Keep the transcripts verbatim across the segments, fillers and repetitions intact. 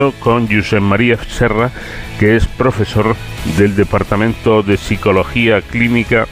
con Josep María Serra, que es profesor del Departamento de Psicología Clínica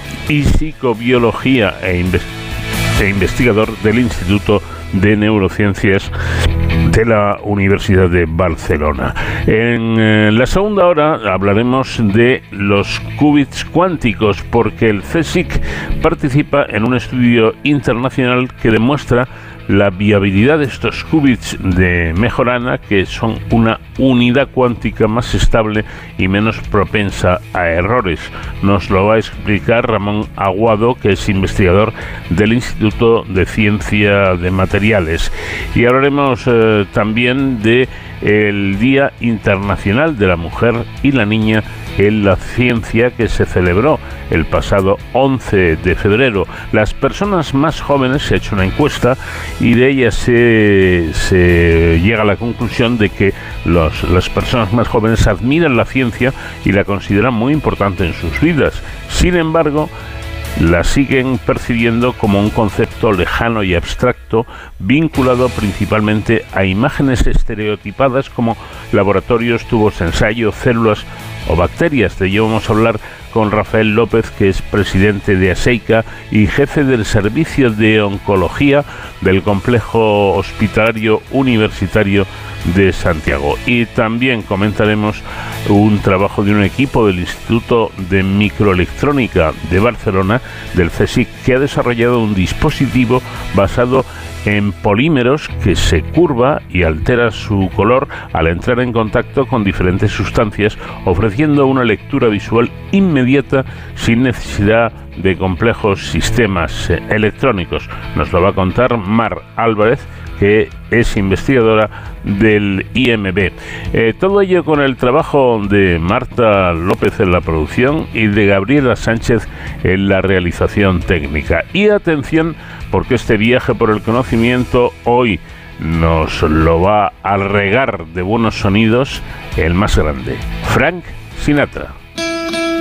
y Psicobiología e, invest- e investigador del Instituto de Neurociencias de la Universidad de Barcelona. En eh, la segunda hora hablaremos de los qubits cuánticos, porque el CSIC participa en un estudio internacional que demuestra la viabilidad de estos qubits de Majorana, que son una unidad cuántica más estable y menos propensa a errores. Nos lo va a explicar Ramón Aguado, que es investigador del Instituto de Ciencia de Materiales. Y hablaremos eh, también de el Día Internacional de la Mujer y la Niña en la Ciencia, que se celebró el pasado once de febrero. Las personas más jóvenes, se ha hecho una encuesta y de ella se, se llega a la conclusión de que los, las personas más jóvenes admiran la ciencia y la consideran muy importante en sus vidas. Sin embargo, la siguen percibiendo como un concepto lejano y abstracto, vinculado principalmente a imágenes estereotipadas como laboratorios, tubos de ensayo, células o bacterias. De ello vamos a hablar con Rafael López, que es presidente de ASEICA y jefe del Servicio de Oncología del Complejo Hospitalario Universitario de Santiago. Y también comentaremos un trabajo de un equipo del Instituto de Microelectrónica de Barcelona, del CSIC, que ha desarrollado un dispositivo basado en polímeros que se curva y altera su color al entrar en contacto con diferentes sustancias, ofreciendo una lectura visual inmediata sin necesidad de complejos sistemas eh, electrónicos. Nos lo va a contar Mar Álvarez, que es investigadora del I M B. Eh, todo ello con el trabajo de Marta López en la producción y de Gabriela Sánchez en la realización técnica. Y atención, porque este viaje por el conocimiento hoy nos lo va a regar de buenos sonidos el más grande, Frank Sinatra.